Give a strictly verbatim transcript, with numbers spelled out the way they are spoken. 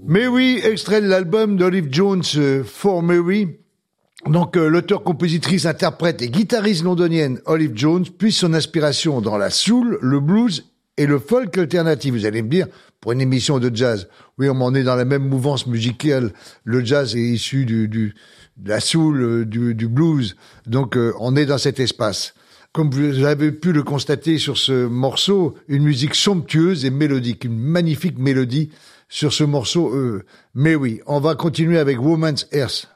Mary, extrait de l'album d'Olive Jones, euh, For Mary. Donc, euh, l'auteur, compositrice, interprète et guitariste londonienne Olive Jones puise son inspiration dans la soul, le blues et le folk alternatif. Vous allez me dire, pour une émission de jazz, oui, on en est dans la même mouvance musicale. Le jazz est issu du, du de la soul, euh, du, du blues. Donc, euh, on est dans cet espace. Comme vous avez pu le constater sur ce morceau, une musique somptueuse et mélodique, une magnifique mélodie sur ce morceau. Euh, mais oui, on va continuer avec Woman's Earth.